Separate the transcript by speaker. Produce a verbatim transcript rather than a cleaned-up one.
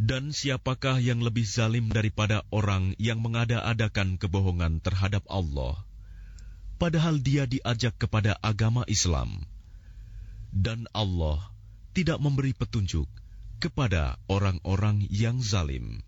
Speaker 1: Dan siapakah yang lebih zalim daripada orang yang mengada-adakan kebohongan terhadap Allah, padahal dia diajak kepada agama Islam, dan Allah tidak memberi petunjuk kepada orang-orang yang zalim.